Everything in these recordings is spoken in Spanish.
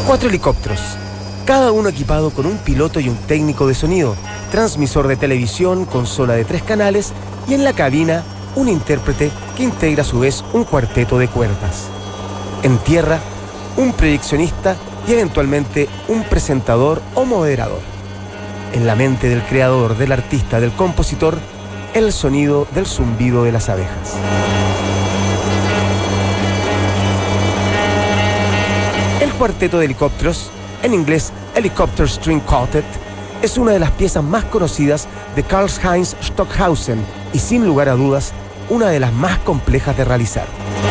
4 helicópteros, cada uno equipado con un piloto y un técnico de sonido, transmisor de televisión, consola de 3 canales y en la cabina un intérprete que integra a su vez un cuarteto de cuerdas. En tierra, un proyeccionista y eventualmente un presentador o moderador. En la mente del creador, del artista, del compositor, el sonido del zumbido de las abejas. El cuarteto de helicópteros, en inglés Helicopter String Quartet, es una de las piezas más conocidas de Karlheinz Stockhausen y sin lugar a dudas, una de las más complejas de realizar.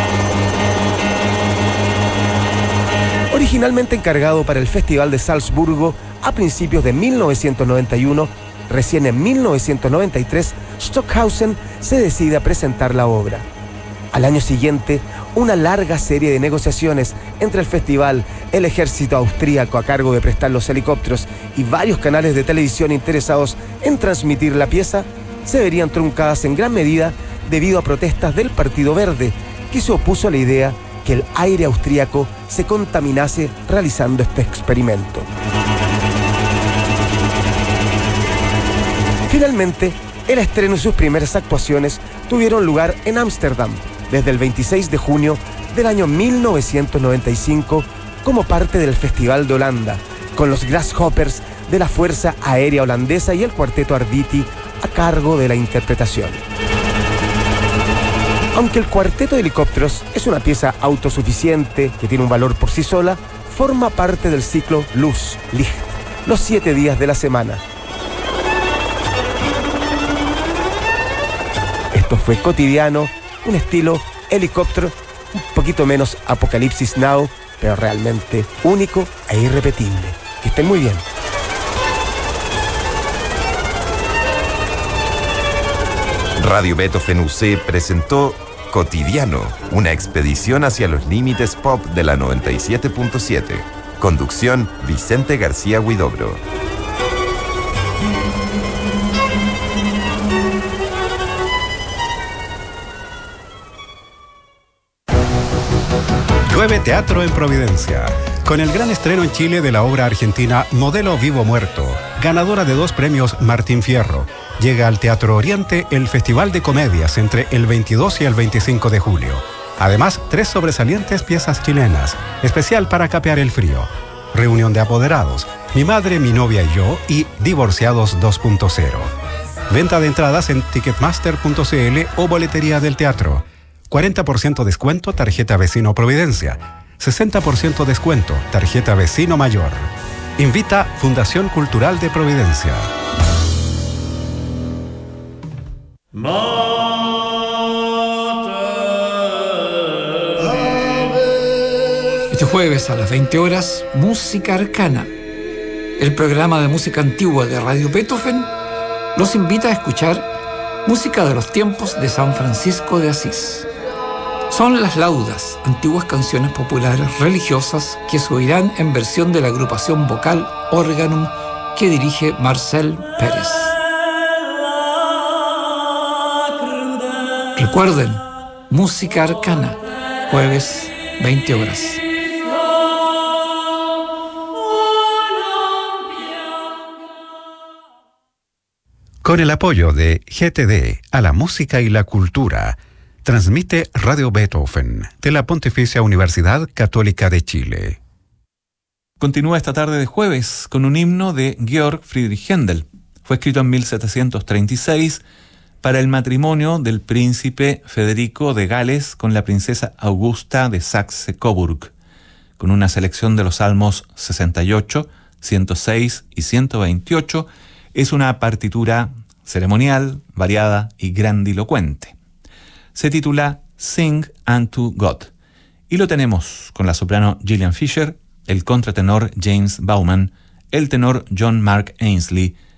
Originalmente encargado para el Festival de Salzburgo a principios de 1991, recién en 1993, Stockhausen se decide a presentar la obra. Al año siguiente, una larga serie de negociaciones entre el festival, el ejército austríaco a cargo de prestar los helicópteros y varios canales de televisión interesados en transmitir la pieza, se verían truncadas en gran medida debido a protestas del Partido Verde, que se opuso a la idea que el aire austríaco se contaminase realizando este experimento. Finalmente, el estreno y sus primeras actuaciones tuvieron lugar en Ámsterdam desde el 26 de junio del año 1995 como parte del Festival de Holanda, con los Grasshoppers de la Fuerza Aérea Holandesa y el Cuarteto Arditi a cargo de la interpretación. Aunque el cuarteto de helicópteros es una pieza autosuficiente que tiene un valor por sí sola, forma parte del ciclo Luz, Licht, los 7 días de la semana. Esto fue Cotidiano, un estilo helicóptero, un poquito menos Apocalipsis Now, pero realmente único e irrepetible. Que estén muy bien. Radio Beethoven UC presentó Cotidiano, una expedición hacia los límites pop de la 97.7. Conducción, Vicente García Huidobro. Llueve Teatro en Providencia, con el gran estreno en Chile de la obra argentina Modelo Vivo Muerto, ganadora de 2 premios Martín Fierro. Llega al Teatro Oriente el Festival de Comedias entre el 22 y el 25 de julio. Además, 3 sobresalientes piezas chilenas, especial para capear el frío. Reunión de apoderados, Mi madre, mi novia y yo y Divorciados 2.0. Venta de entradas en ticketmaster.cl o boletería del teatro. 40% descuento tarjeta Vecino Providencia. 60% descuento tarjeta Vecino Mayor. Invita Fundación Cultural de Providencia. Este jueves a las 20 horas, Música Arcana. El programa de música antigua de Radio Beethoven los invita a escuchar música de los tiempos de San Francisco de Asís. Son las laudas, antiguas canciones populares religiosas que se oirán en versión de la agrupación vocal Organum que dirige Marcel Pérez. Recuerden, Música Arcana, jueves 20 horas. Con el apoyo de GTD a la música y la cultura, transmite Radio Beethoven de la Pontificia Universidad Católica de Chile. Continúa esta tarde de jueves con un himno de Georg Friedrich Händel. Fue escrito en 1736 para el matrimonio del príncipe Federico de Gales con la princesa Augusta de Saxe-Coburg, con una selección de los salmos 68, 106 y 128. Es una partitura ceremonial, variada y grandilocuente. Se titula Sing Unto God y lo tenemos con la soprano Gillian Fisher, el contratenor James Bauman, el tenor John Mark Ainsley